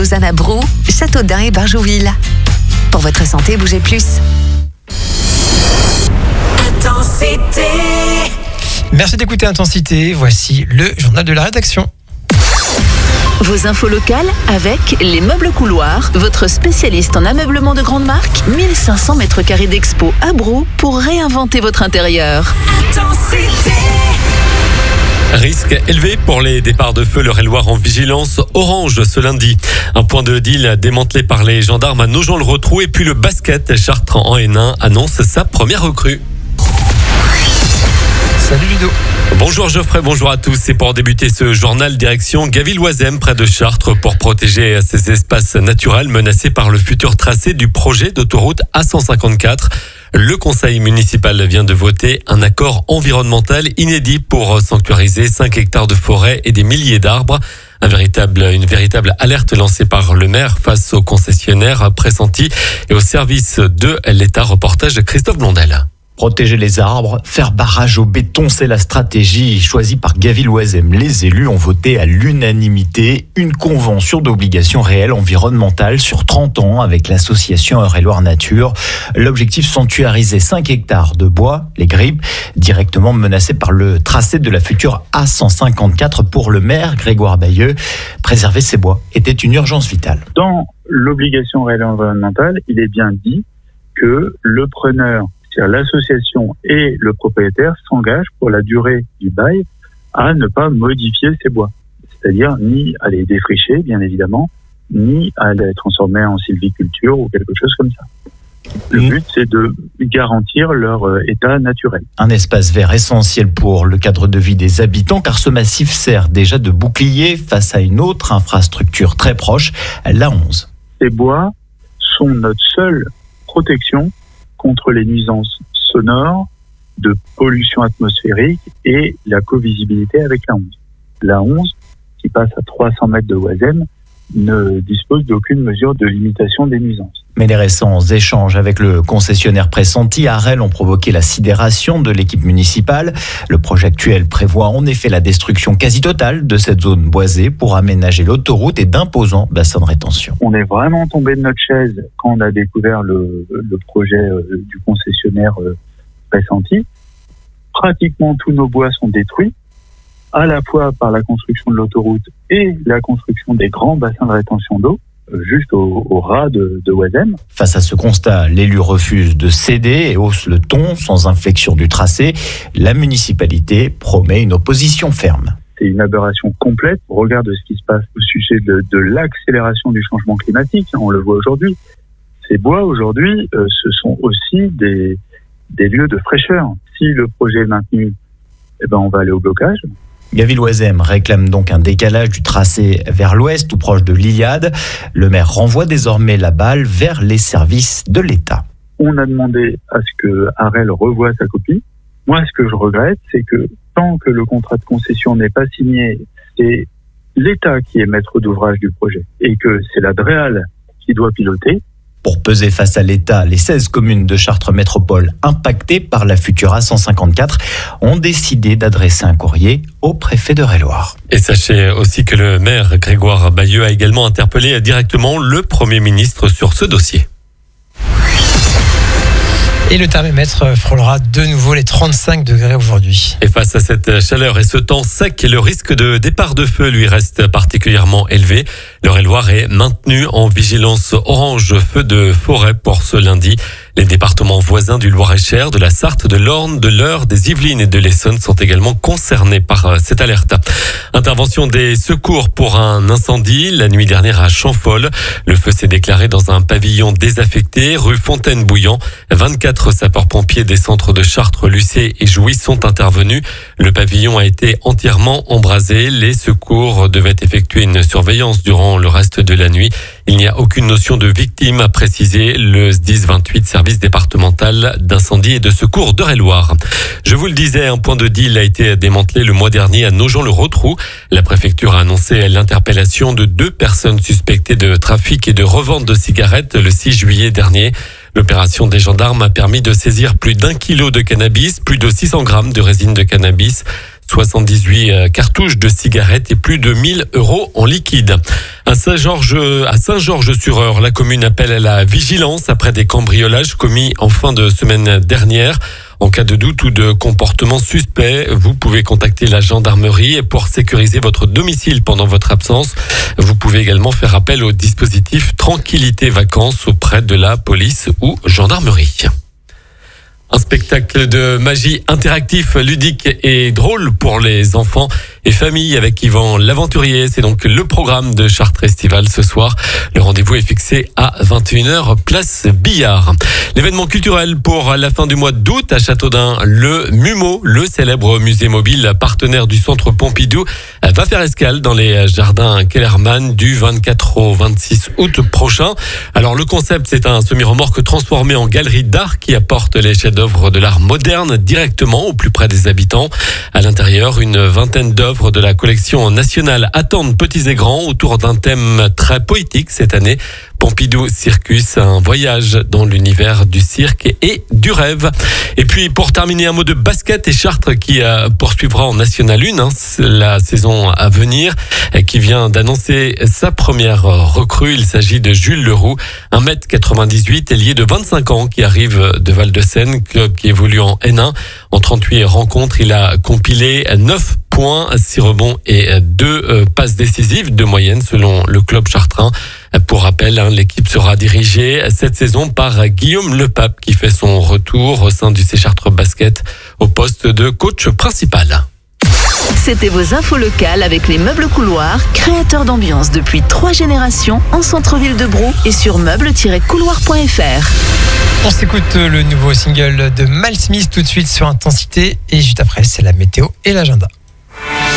Lausanne-à-Brou, Châteaudun et Barjouville. Pour votre santé, bougez plus. Intensité. Merci d'écouter Intensité. Voici le journal de la rédaction. Vos infos locales avec Les Meubles Couloirs, votre spécialiste en ameublement de grande marque. 1500 mètres carrés d'expo à Brou pour réinventer votre intérieur. Intensité. Risque élevé pour les départs de feu. l'Eure-et-Loir en vigilance orange ce lundi. Un point de deal démantelé par les gendarmes à Nogent-le-Rotrou. Et puis le basket, Chartres en N1 annonce sa première recrue. Salut Ludo. Bonjour Geoffrey, bonjour à tous. Et pour débuter ce journal, direction Gaville-Oisem, près de Chartres, pour protéger ces espaces naturels menacés par le futur tracé du projet d'autoroute A154. Le conseil municipal vient de voter un accord environnemental inédit pour sanctuariser 5 hectares de forêt et des milliers d'arbres. Une véritable alerte lancée par le maire face aux concessionnaires pressentis et au service de l'État. Reportage de Christophe Blondel. Protéger les arbres, faire barrage au béton, c'est la stratégie choisie par Gaville-Oisem. Les élus ont voté à l'unanimité une convention d'obligation réelle environnementale sur 30 ans avec l'association Eure-et-Loir Nature. L'objectif, sanctuariser 5 hectares de bois, les grippes, directement menacés par le tracé de la future A154 pour le maire Grégoire Bayeux. Préserver ces bois était une urgence vitale. Dans l'obligation réelle environnementale, il est bien dit que le preneur, l'association et le propriétaire s'engagent pour la durée du bail à ne pas modifier ces bois. C'est-à-dire ni à les défricher, bien évidemment, ni à les transformer en sylviculture ou quelque chose comme ça. Le but, c'est de garantir leur état naturel. Un espace vert essentiel pour le cadre de vie des habitants, car ce massif sert déjà de bouclier face à une autre infrastructure très proche, l'A11. Ces bois sont notre seule protection contre les nuisances sonores, de pollution atmosphérique et la covisibilité avec la 11. La 11, qui passe à 300 mètres de Oisem, ne dispose d'aucune mesure de limitation des nuisances. Mais les récents échanges avec le concessionnaire pressenti à Arel ont provoqué la sidération de l'équipe municipale. Le projet actuel prévoit en effet la destruction quasi totale de cette zone boisée pour aménager l'autoroute et d'imposants bassins de rétention. On est vraiment tombé de notre chaise quand on a découvert le projet du concessionnaire pressenti. Pratiquement tous nos bois sont détruits, à la fois par la construction de l'autoroute et la construction des grands bassins de rétention d'eau, juste au ras de Oisem. Face à ce constat, l'élu refuse de céder et hausse le ton sans inflexion du tracé. La municipalité promet une opposition ferme. C'est une aberration complète au regard de ce qui se passe au sujet de l'accélération du changement climatique. On le voit aujourd'hui. Ces bois, aujourd'hui, ce sont aussi des lieux de fraîcheur. Si le projet est maintenu, on va aller au blocage. Gaville-Oisem réclame donc un décalage du tracé vers l'ouest, tout proche de l'Iliade. Le maire renvoie désormais la balle vers les services de l'État. On a demandé à ce que Arel revoie sa copie. Moi, ce que je regrette, c'est que tant que le contrat de concession n'est pas signé, c'est l'État qui est maître d'ouvrage du projet et que c'est la DREAL qui doit piloter. Pour peser face à l'État, les 16 communes de Chartres Métropole impactées par la future A154 ont décidé d'adresser un courrier au préfet d'Eure-et-Loir. Et sachez aussi que le maire Grégoire Bayeux a également interpellé directement le Premier ministre sur ce dossier. Et le thermomètre frôlera de nouveau les 35 degrés aujourd'hui. Et face à cette chaleur et ce temps sec, le risque de départ de feu lui reste particulièrement élevé. l'Eure-et-Loir est maintenu en vigilance orange feu de forêt pour ce lundi. Les départements voisins du Loir-et-Cher, de la Sarthe, de l'Orne, de l'Eure, des Yvelines et de l'Essonne sont également concernés par cette alerte. Intervention des secours pour un incendie la nuit dernière à Champfol. Le feu s'est déclaré dans un pavillon désaffecté, rue Fontaine-Bouillant. 24 sapeurs-pompiers des centres de Chartres, Lucé et Jouy sont intervenus. Le pavillon a été entièrement embrasé. Les secours devaient effectuer une surveillance durant le reste de la nuit. Il n'y a aucune notion de victime, a précisé le SDIS 28, service départemental d'incendie et de secours d'Eure-et-Loir. Je vous le disais, un point de deal a été démantelé le mois dernier à Nogent-le-Rotrou. La préfecture a annoncé l'interpellation de 2 personnes suspectées de trafic et de revente de cigarettes le 6 juillet dernier. L'opération des gendarmes a permis de saisir plus d'1 kilo de cannabis, plus de 600 grammes de résine de cannabis. 78 cartouches de cigarettes et plus de 1000 € en liquide. À Saint-Georges-sur-Eure, la commune appelle à la vigilance après des cambriolages commis en fin de semaine dernière. En cas de doute ou de comportement suspect, vous pouvez contacter la gendarmerie pour sécuriser votre domicile pendant votre absence. Vous pouvez également faire appel au dispositif Tranquillité Vacances auprès de la police ou gendarmerie. Un spectacle de magie interactif, ludique et drôle pour les enfants et familles avec Yvan l'Aventurier. C'est donc le programme de Chartres Festival ce soir. Le rendez-vous est fixé à 21h, place Billard. L'événement culturel pour la fin du mois d'août à Châteaudun, le MUMO, le célèbre musée mobile partenaire du centre Pompidou, va faire escale dans les jardins Kellermann du 24 au 26 août prochain. Alors le concept, c'est un semi-remorque transformé en galerie d'art qui apporte les chefs-d'œuvre de l'art moderne directement au plus près des habitants. À l'intérieur, une vingtaine d'œuvres de la collection nationale attendent petits et grands autour d'un thème très poétique cette année. Pompidou Circus, un voyage dans l'univers du cirque et du rêve. Et puis pour terminer, un mot de basket et Chartres qui poursuivra en National 1 la saison à venir, qui vient d'annoncer sa première recrue. Il s'agit de Jules Leroux, 1m98, ailier de 25 ans qui arrive de Val-de-Seine, club qui évolue en N1. En 38 rencontres, il a compilé 9 points, 6 rebonds et 2 passes décisives de moyenne selon le club chartrain. Pour rappel, l'équipe sera dirigée cette saison par Guillaume Lepape qui fait son retour au sein du C Chartres Basket au poste de coach principal. C'était vos infos locales avec les meubles couloirs, créateurs d'ambiance depuis 3 générations en centre-ville de Brou et sur meubles-couloirs.fr. On s'écoute le nouveau single de Mal Smith tout de suite sur Intensité et juste après, c'est la météo et l'agenda.